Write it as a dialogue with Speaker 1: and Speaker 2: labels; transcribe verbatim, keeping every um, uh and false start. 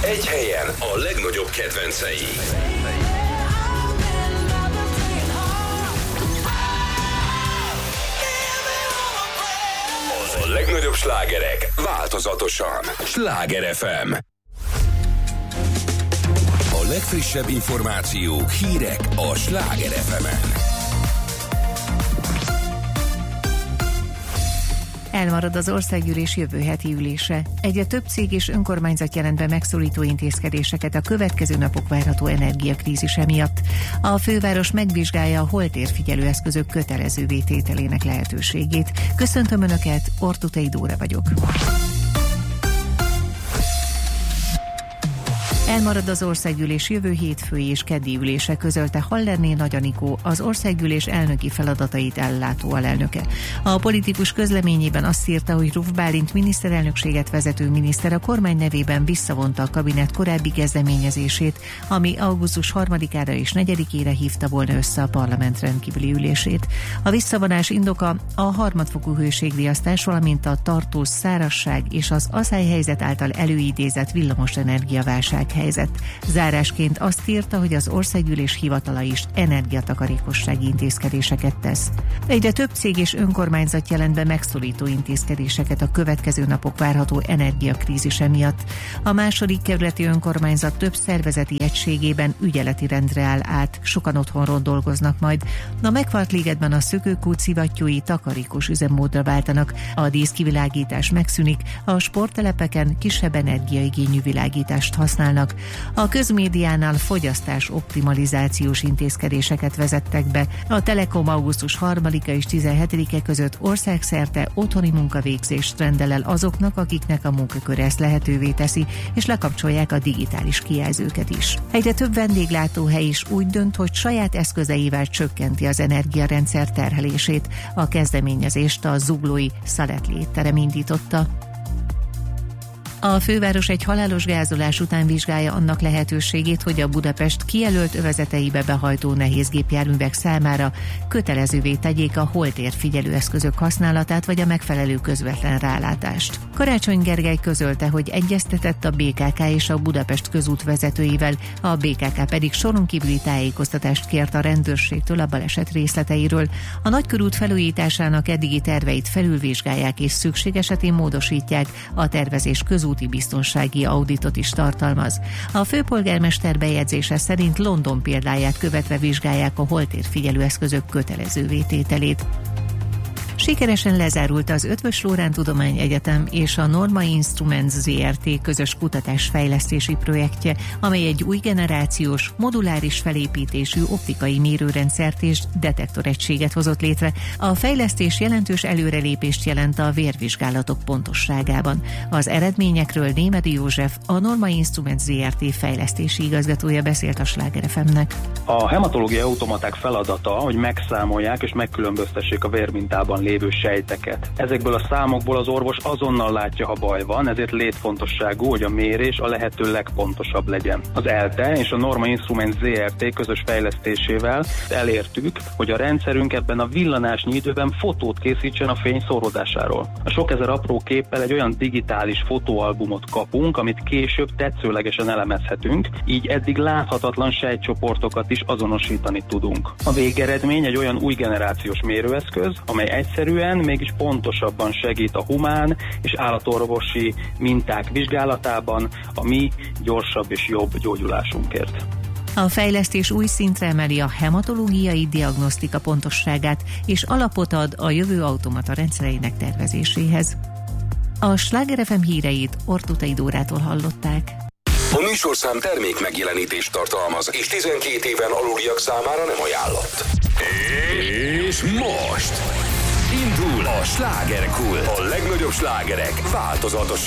Speaker 1: Egy helyen a legnagyobb kedvencei. A legnagyobb slágerek változatosan. Sláger ef em. A legfrissebb információk, hírek a Sláger ef emen.
Speaker 2: Elmarad az országgyűlés jövő heti ülése. Egyre több cég és önkormányzat jelent be megszorító intézkedéseket a következő napok várható energiakrízise miatt. A főváros megvizsgálja a holtérfigyelő eszközök kötelezővé tételének lehetőségét. Köszöntöm Önöket, Ortutei Dóra vagyok. Elmarad az országgyűlés jövő hétfői és keddi ülése, közölte Hallerné Nagy Anikó, az országgyűlés elnöki feladatait ellátó alelnöke. A politikus közleményében azt írta, hogy Ruf Bálint miniszterelnökséget vezető miniszter a kormány nevében visszavonta a kabinet korábbi kezdeményezését, ami augusztus harmadikára és negyedikére hívta volna össze a parlament rendkívüli ülését. A visszavonás indoka a harmadfokú hőségriasztás, valamint a tartós szárazság és az aszályhelyzet által előidézett villamosenergiaválság helyzet. Zárásként azt írta, hogy az országgyűlés hivatala is energiatakarékossági intézkedéseket tesz. Egyre több cég és önkormányzat jelent be megszorító intézkedéseket a következő napok várható energiakrízise miatt. A második kerületi önkormányzat több szervezeti egységében ügyeleti rendre áll át, sokan otthonról dolgoznak majd. A Megfalt-ligetben a szökőkút szivattyúi takarékos üzemmódra váltanak, a díszkivilágítás megszűnik, a sporttelepeken kisebb energiaigényű világítást használnak. A közmédiánál fogyasztás optimalizációs intézkedéseket vezettek be. A Telekom augusztus harmadika és tizenhetedike között országszerte otthoni munkavégzést rendel el azoknak, akiknek a munkakör ezt lehetővé teszi, és lekapcsolják a digitális kijelzőket is. Egyre több vendéglátóhely is úgy dönt, hogy saját eszközeivel csökkenti az energiarendszer terhelését. A kezdeményezést a zuglói Szaletli étterem indította. A főváros egy halálos gázolás után vizsgálja annak lehetőségét, hogy a Budapest kijelölt övezeteibe behajtó nehézgépjárművek számára kötelezővé tegyék a holtérfigyelő eszközök használatát vagy a megfelelő közvetlen rálátást. Karácsony Gergely közölte, hogy egyeztetett a bé ká ká és a Budapest közút vezetőivel, a bé ká ká pedig soron kívüli tájékoztatást kért a rendőrségtől a baleset részleteiről. A nagykörút felújításának eddigi terveit felülvizsgálják és szükség esetén módosítják, a tervezés közút úti biztonsági auditot is tartalmaz. A főpolgármester bejegyzése szerint London példáját követve vizsgálják a holtérfigyelő eszközök kötelezővé tételét. Sikeresen lezárult az Eötvös Loránd Tudományegyetem és a Norma Instruments zé er té közös kutatásfejlesztési projektje, amely egy új generációs, moduláris felépítésű optikai mérőrendszert és detektoregységet hozott létre. A fejlesztés jelentős előrelépést jelent a vérvizsgálatok pontosságában. Az eredményekről Némedy József, a Norma Instruments zé er té fejlesztési igazgatója beszélt a Sláger ef emnek.
Speaker 3: A hematológiai automaták feladata, hogy megszámolják és megkülönböztessék a vérmintában lévő sejteket. Ezekből a számokból az orvos azonnal látja, ha baj van, ezért létfontosságú, hogy a mérés a lehető legpontosabb legyen. Az ELTE és a Norma Instruments zé er té közös fejlesztésével elértük, hogy a rendszerünk ebben a villanásnyi időben fotót készítsen a fény szóródásáról. A sok ezer apró képpel egy olyan digitális fotóalbumot kapunk, amit később tetszőlegesen elemezhetünk, így eddig láthatatlan sejtcsoportokat is azonosítani tudunk. A végeredmény egy olyan új generációs mérőeszköz, amely egyszerűen, mégis pontosabban segít a humán és állatorvosi minták vizsgálatában a mi gyorsabb és jobb gyógyulásunkért.
Speaker 2: A fejlesztés új szintre emeli a hematológiai diagnosztika pontosságát és alapot ad a jövő automata rendszereinek tervezéséhez. A Sláger ef em híreit Ortutei Dórától hallották.
Speaker 1: A műsorszám termék megjelenítést tartalmaz, és tizenkét éven aluliak számára nem ajánlott. És most indul a Slágerkult. A legnagyobb slágerek változatosan.